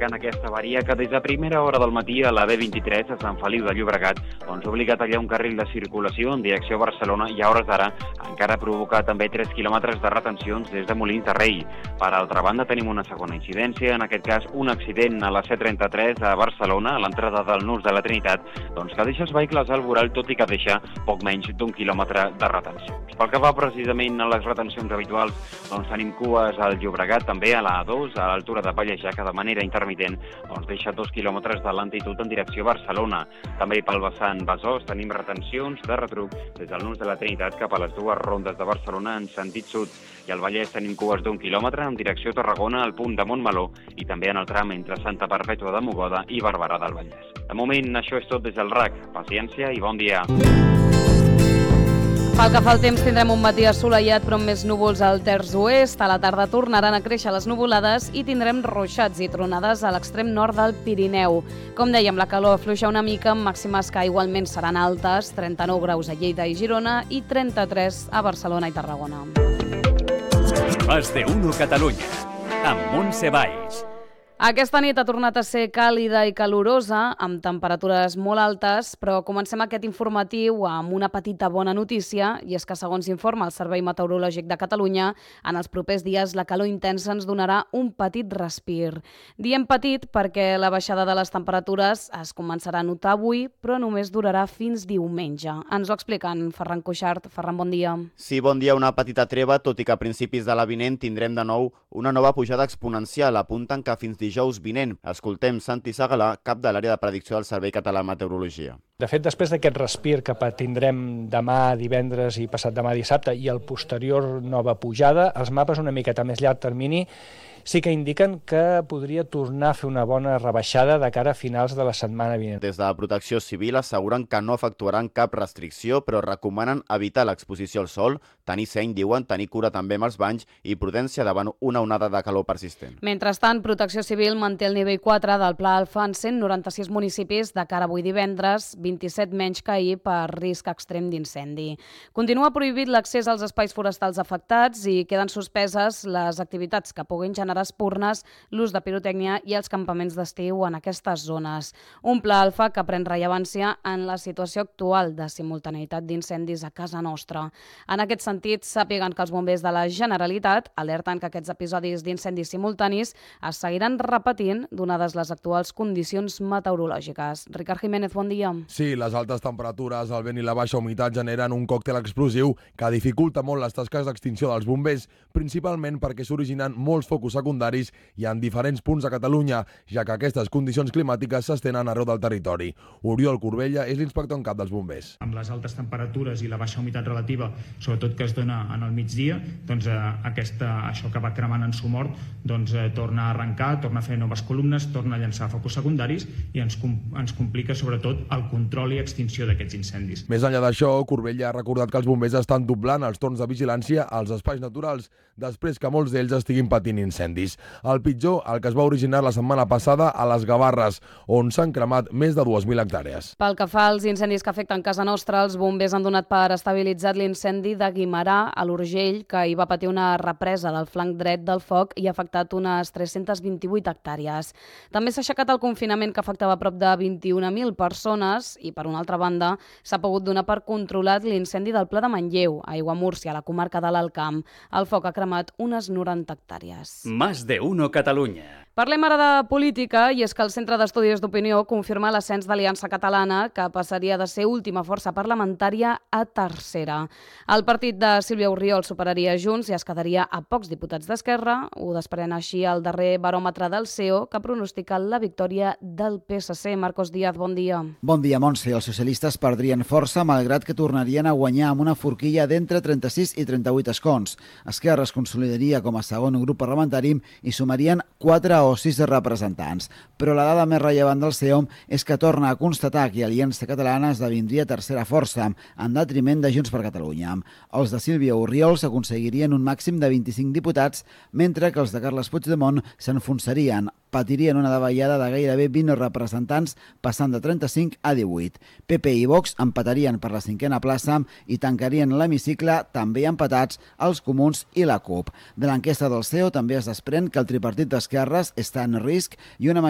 destacant aquesta avaria que des de primera hora del matí a la B23 a Sant Feliu de Llobregat ha obligat a tallar un carril de circulació en direcció a Barcelona i a hores d'ara encara ha provocat també 3 quilòmetres de retencions des de Molins de Rei. Per altra banda, tenim una segona incidència, en aquest cas un accident a la C33 a Barcelona, a l'entrada del Nus de la Trinitat, que deixa els vehicles al voral, tot i que deixa poc menys d'1 quilòmetre de retencions. Pel que va precisament a les retencions habituals, tenim cues al Llobregat, també a la A2, a l'altura de Pallejà, que de manera intermitent deixa 2 quilòmetres de lentitud en direcció a Barcelona. També pel vessant Besòs tenim retencions de retruc des del Nus de la Trinitat cap a les dues rondes de Barcelona en sentit sud. I al Vallès tenim cues d'1 quilòmetre en direcció a Tarragona al punt de Montmeló i també en el tram entre Santa Perpètua de Mogoda i Barberà del Vallès. De moment, això és tot des del RAC. Paciència i bon dia. Pel que fa al temps, tindrem un matí assolellat però amb més núvols al terç oest. A la tarda tornaran a créixer les nuvolades i tindrem ruixats i tronades a l'extrem nord del Pirineu. Com dèiem, la calor afluixa una mica amb màximes que igualment seran altes, 39 graus a Lleida i Girona i 33 a Barcelona i Tarragona. Más de uno Catalunya, amb Montse Valls. Aquesta nit ha tornat a ser càlida i calorosa, amb temperatures molt altes, però comencem aquest informatiu amb una petita bona notícia, i és que, segons informa el Servei Meteorològic de Catalunya, en els propers dies la calor intensa ens donarà un petit respir. Diem petit perquè la baixada de les temperatures es començarà a notar avui, però només durarà fins diumenge. Ens ho expliquen Ferran Cuixart. Ferran, bon dia. Sí, bon dia. Una petita treva, tot i que a principis de la vinent tindrem de nou una nova pujada exponencial. Apunten que fins dijous vinent. Escoltem Santi Segalà, cap de l'àrea de predicció del Servei Català de Meteorologia. De fet, després d'aquest respir que tindrem demà, divendres i passat demà dissabte i el posterior nova pujada, els mapes una miqueta més llarg termini sí que indiquen que podria tornar a fer una bona rebaixada de cara a finals de la setmana vinent. Des de Protecció Civil asseguren que no efectuaran cap restricció, però recomanen evitar l'exposició al sol, tenir seny, diuen, tenir cura també amb els banys i prudència davant una onada de calor persistent. Mentrestant, Protecció Civil manté el nivell 4 del Pla Alfa en 196 municipis de cara avui divendres, 27 menys que ahir per risc extrem d'incendi. Continua prohibit l'accés als espais forestals afectats i queden suspeses les activitats que puguin generar espurnes, l'ús de pirotècnia i els campaments d'estiu en aquestes zones. Un pla alfa que pren rellevància en la situació actual de simultaneïtat d'incendis a casa nostra. En aquest sentit, sàpiguen que els bombers de la Generalitat alerten que aquests episodis d'incendis simultanis es seguiran repetint donades les actuals condicions meteorològiques. Ricard Jiménez, bon dia. Sí, les altes temperatures, el vent i la baixa humitat generen un còctel explosiu que dificulta molt les tasques d'extinció dels bombers, principalment perquè s'originen molts focus secundaris i en diferents punts de Catalunya, ja que aquestes condicions climàtiques s'estenen arreu del territori. Oriol Corbella és l'inspector en cap dels bombers. Amb les altes temperatures i la baixa humitat relativa, sobretot que es dona en el migdia, això que va cremant en sumort torna a arrencar, torna a fer noves columnes, torna a llançar focus secundaris i ens complica sobretot el control i extinció d'aquests incendis. Més enllà d'això, Corbella ha recordat que els bombers estan doblant els torns de vigilància als espais naturals després que molts d'ells estiguin patint incendis. El pitjor, el que es va originar la setmana passada a les Gavarres, on s'han cremat més de 2.000 hectàrees. Pel que fa als incendis que afecten casa nostra, els bombers han donat per estabilitzat l'incendi de Guimerà, a l'Urgell, que hi va patir una represa del flanc dret del foc i ha afectat unes 328 hectàrees. També s'ha aixecat el confinament que afectava prop de 21.000 persones i, per una altra banda, s'ha pogut donar per controlat l'incendi del Pla de Manlleu, a Aiguamúrcia, a la comarca de l'Alt Camp. El foc ha cremat unes 90 hectàrees. Más de uno Catalunya. Parlem ara de política, i és que el Centre d'Estudis d'Opinió confirma l'ascens d'Aliança Catalana, que passaria de ser última força parlamentària a tercera. El partit de Sílvia Orriol superaria Junts i es quedaria a pocs diputats d'Esquerra. Ho desprèn així el darrer baròmetre del CEO, que pronostica la victòria del PSC. Marcos Díaz, bon dia. Bon dia, Montse. Els socialistes perdrien força, malgrat que tornarien a guanyar amb una forquilla d'entre 36 i 38 escons. Esquerra es consolidaria com a segon grup parlamentari i sumarien 4 o 6 representants. Però la dada més rellevant del CEO és que torna a constatar que Aliança Catalana esdevindria tercera força, en detriment de Junts per Catalunya. Els de Sílvia Orriol s'aconseguirien un màxim de 25 diputats, mentre que els de Carles Puigdemont s'enfonsarien. Patirien una davallada de gairebé 20 representants, passant de 35 a 18. PP i Vox empatarien per la 5a plaça i tancarien l'hemicicle, també empatats, els Comuns i la CUP. De l'enquesta del CEO també es desprèn que el tripartit d'esquerres està en risc i una